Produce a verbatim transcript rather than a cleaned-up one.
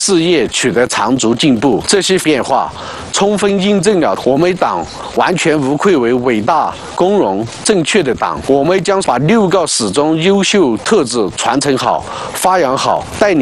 事业取得长足进步，这些变化充分印证了我们党完全无愧为伟大、光荣、正确的党。我们将把六个始终优秀特质传承好、发扬好，带领